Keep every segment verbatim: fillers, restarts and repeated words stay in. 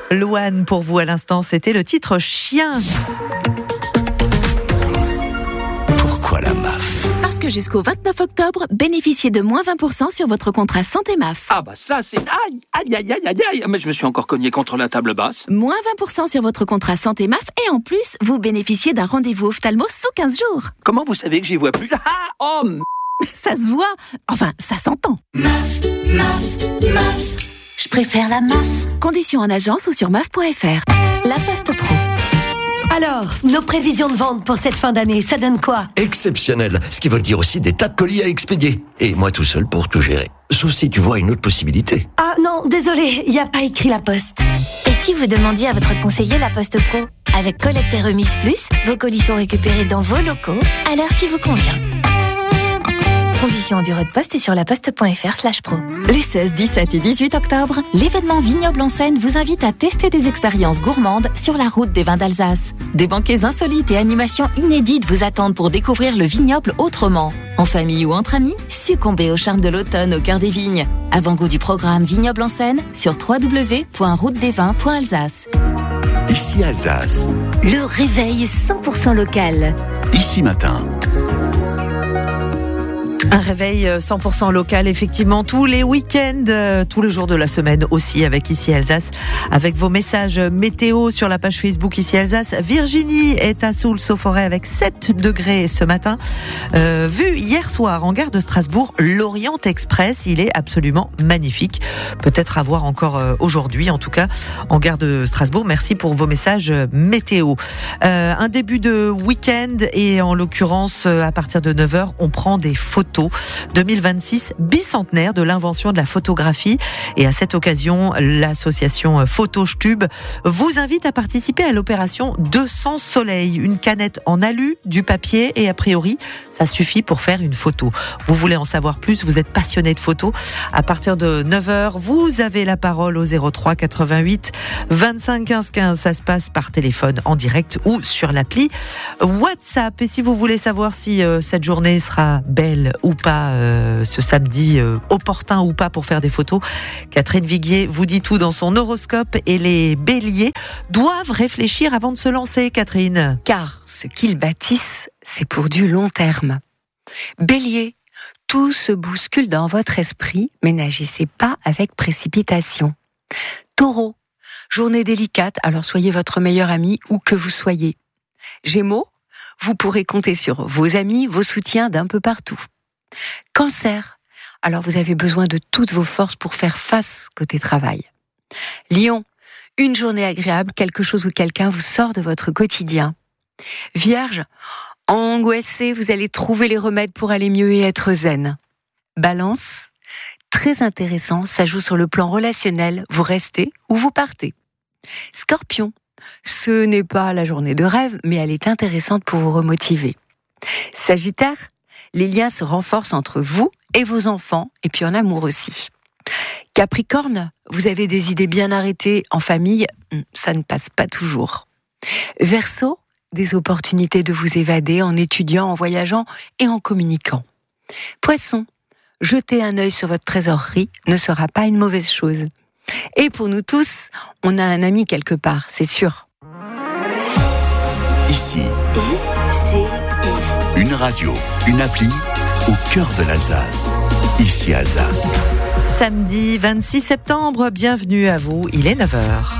Louane, pour vous à l'instant, c'était le titre Chien. Pourquoi la M A F ? Parce que jusqu'au vingt-neuf octobre, bénéficiez de moins vingt pour cent sur votre contrat santé M A F. Ah bah ça c'est... Aïe, aïe, aïe, aïe, aïe, aïe. Mais je me suis encore cogné contre la table basse. Moins vingt pour cent sur votre contrat santé M A F et en plus, vous bénéficiez d'un rendez-vous ophtalmo sous quinze jours. Comment vous savez que j'y vois plus? Ah, oh, m- Ça se voit. Enfin, ça s'entend. M A F, M A F, M A F. Je préfère la M A F. Conditions en agence ou sur M A F point F R. La Poste Pro. Alors, nos prévisions de vente pour cette fin d'année, ça donne quoi ? Exceptionnel, ce qui veut dire aussi des tas de colis à expédier. Et moi tout seul pour tout gérer. Sauf si tu vois une autre possibilité. Ah non, désolé, il n'y a pas écrit la poste. Et si vous demandiez à votre conseiller La Poste Pro ? Avec collecte et remise plus, vos colis sont récupérés dans vos locaux à l'heure qui vous convient. Conditions au bureau de poste et sur laposte.fr slash pro. Les seize, dix-sept et dix-huit octobre, l'événement Vignoble en Seine vous invite à tester des expériences gourmandes sur la route des vins d'Alsace. Des banquets insolites et animations inédites vous attendent pour découvrir le vignoble autrement. En famille ou entre amis, succombez au charme de l'automne au cœur des vignes. Avant-goût du programme Vignoble en Seine sur w w w point route des vins point alsace. Ici Alsace. Le réveil cent pour cent local. Ici Matin. Un réveil cent pour cent local, effectivement, tous les week-ends, euh, tous les jours de la semaine aussi, avec Ici Alsace, avec vos messages météo sur la page Facebook Ici Alsace. Virginie est à Soultz-au-Forêt avec sept degrés ce matin. Euh, vu hier soir en gare de Strasbourg, l'Orient Express, il est absolument magnifique. Peut-être à voir encore euh, aujourd'hui, en tout cas, en gare de Strasbourg. Merci pour vos messages météo. Euh, un début de week-end et en l'occurrence, à partir de neuf heures, on prend des photos. deux mille vingt-six, bicentenaire de l'invention de la photographie. Et à cette occasion, l'association Photostube vous invite à participer à l'opération deux cents soleils. Une canette en alu, du papier et a priori, ça suffit pour faire une photo. Vous voulez en savoir plus, vous êtes passionné de photos. À partir de neuf heures, vous avez la parole au zéro trois quatre-vingt-huit vingt-cinq quinze quinze. Ça se passe par téléphone en direct ou sur l'appli WhatsApp. Et si vous voulez savoir si euh, cette journée sera belle ou pas, euh, ce samedi, euh, opportun ou pas pour faire des photos, Catherine Viguier vous dit tout dans son horoscope et les béliers doivent réfléchir avant de se lancer, Catherine. Car ce qu'ils bâtissent, c'est pour du long terme. Bélier, tout se bouscule dans votre esprit, mais n'agissez pas avec précipitation. Taureau, journée délicate, alors soyez votre meilleur ami où que vous soyez. Gémeaux, vous pourrez compter sur vos amis, vos soutiens d'un peu partout. Cancer, alors vous avez besoin de toutes vos forces pour faire face côté travail. Lion, une journée agréable, quelque chose ou quelqu'un vous sort de votre quotidien. Vierge, angoissé, vous allez trouver les remèdes pour aller mieux et être zen. Balance, très intéressant, ça joue sur le plan relationnel, vous restez ou vous partez. Scorpion, ce n'est pas la journée de rêve, mais elle est intéressante pour vous remotiver. Sagittaire, les liens se renforcent entre vous et vos enfants, et puis en amour aussi. Capricorne, vous avez des idées bien arrêtées en famille, ça ne passe pas toujours. Verseau, des opportunités de vous évader en étudiant, en voyageant et en communiquant. Poisson, jeter un œil sur votre trésorerie ne sera pas une mauvaise chose. Et pour nous tous, on a un ami quelque part, c'est sûr. Ici, C'est une radio, une appli au cœur de l'Alsace. Ici Alsace. Samedi vingt-six septembre, bienvenue à vous, il est neuf heures.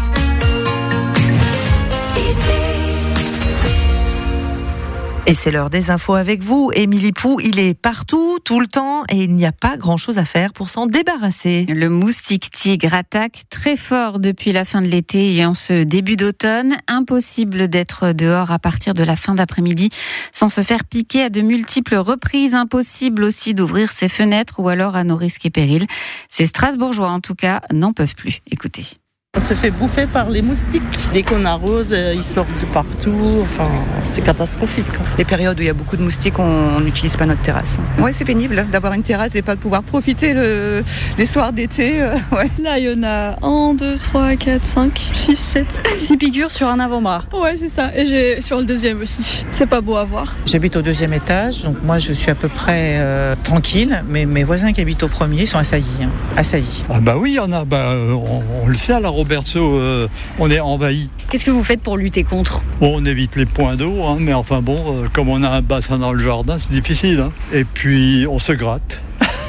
Et c'est l'heure des infos avec vous. Émilie Pou, il est partout, tout le temps, et il n'y a pas grand-chose à faire pour s'en débarrasser. Le moustique tigre attaque très fort depuis la fin de l'été et en ce début d'automne. Impossible d'être dehors à partir de la fin d'après-midi sans se faire piquer à de multiples reprises. Impossible aussi d'ouvrir ses fenêtres ou alors à nos risques et périls. Ces Strasbourgeois, en tout cas, n'en peuvent plus. Écoutez. On se fait bouffer par les moustiques. Dès qu'on arrose, ils sortent de partout. Enfin, c'est catastrophique. Les périodes où il y a beaucoup de moustiques, on n'utilise pas notre terrasse. Ouais, c'est pénible d'avoir une terrasse et pas de pouvoir profiter le... les soirs d'été. Euh, ouais. Là, il y en a un, deux, trois, quatre, cinq, six, sept, six piqûres sur un avant-bras. Ouais, c'est ça. Et j'ai sur le deuxième aussi. C'est pas beau à voir. J'habite au deuxième étage, donc moi je suis à peu près euh, tranquille, mais mes voisins qui habitent au premier sont assaillis. Hein. Assaillis. Ah bah oui, il y en a. Bah, on, on le sait à la Robertso, euh, on est envahi. Qu'est-ce que vous faites pour lutter contre ? Bon, on évite les points d'eau, hein, mais enfin bon, euh, comme on a un bassin dans le jardin, c'est difficile. Hein. Et puis, on se gratte.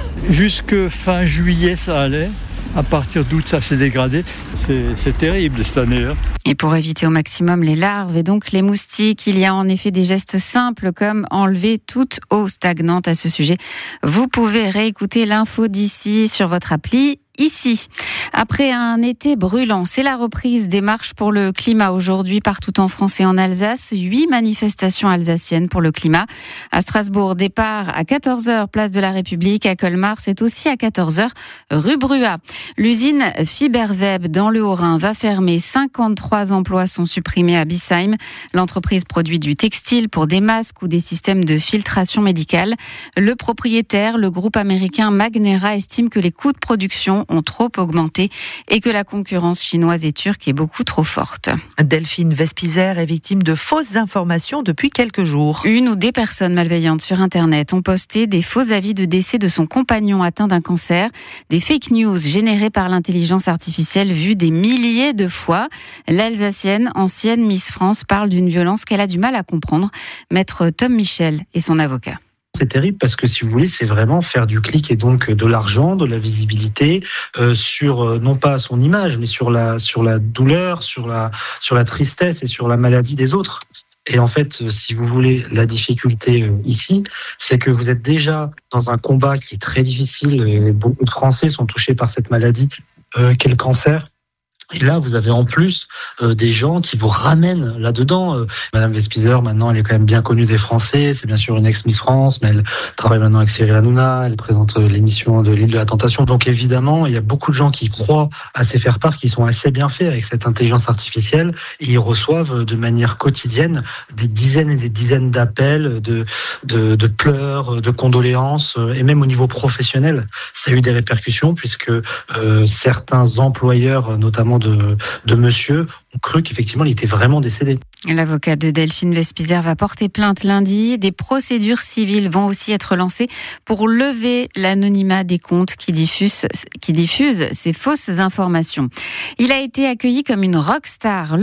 Jusque fin juillet, ça allait. À partir d'août, ça s'est dégradé. C'est, c'est terrible cette année. Hein. Et pour éviter au maximum les larves et donc les moustiques, il y a en effet des gestes simples comme enlever toute eau stagnante. À ce sujet, vous pouvez réécouter l'info d'ici sur votre appli. Ici, après un été brûlant, c'est la reprise des marches pour le climat aujourd'hui partout en France et en Alsace. Huit manifestations alsaciennes pour le climat. À Strasbourg, départ à quatorze heures, place de la République. À Colmar, c'est aussi à quatorze heures, rue Bruat. L'usine Fiberweb dans le Haut-Rhin va fermer. cinquante-trois emplois sont supprimés à Bissheim. L'entreprise produit du textile pour des masques ou des systèmes de filtration médicale. Le propriétaire, le groupe américain Magnera, estime que les coûts de production ont trop augmenté et que la concurrence chinoise et turque est beaucoup trop forte. Delphine Vespizer est victime de fausses informations depuis quelques jours. Une ou des personnes malveillantes sur Internet ont posté des faux avis de décès de son compagnon atteint d'un cancer, des fake news générées par l'intelligence artificielle vues des milliers de fois. L'Alsacienne, ancienne Miss France, parle d'une violence qu'elle a du mal à comprendre. Maître Tom Michel est son avocat. C'est terrible parce que si vous voulez, c'est vraiment faire du clic et donc de l'argent, de la visibilité euh, sur euh, non pas son image, mais sur la sur la douleur, sur la sur la tristesse et sur la maladie des autres. Et en fait, si vous voulez, la difficulté euh, ici, c'est que vous êtes déjà dans un combat qui est très difficile. Et beaucoup de Français sont touchés par cette maladie euh, qu'est le cancer. Et là, vous avez en plus euh, des gens qui vous ramènent là-dedans. Euh, Madame Vespizer, maintenant, elle est quand même bien connue des Français. C'est bien sûr une ex-Miss France, mais elle travaille maintenant avec Cyril Hanouna. Elle présente euh, l'émission de l'île de la Tentation. Donc évidemment, il y a beaucoup de gens qui croient à ces faire-part, qui sont assez bien faits avec cette intelligence artificielle. Et ils reçoivent de manière quotidienne des dizaines et des dizaines d'appels, de, de, de pleurs, de condoléances. Et même au niveau professionnel, ça a eu des répercussions puisque euh, certains employeurs, notamment De, de monsieur, ont cru qu'effectivement il était vraiment décédé. L'avocat de Delphine Vespizer va porter plainte lundi. Des procédures civiles vont aussi être lancées pour lever l'anonymat des comptes qui diffusent, qui diffusent ces fausses informations. Il a été accueilli comme une rockstar.